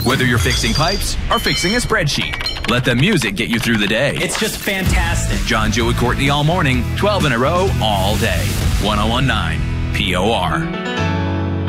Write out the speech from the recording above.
Whether you're fixing pipes or fixing a spreadsheet, let the music get you through the day. It's just fantastic. John, Joe, and Courtney all morning, 12 in a row, all day. 101.9 POR.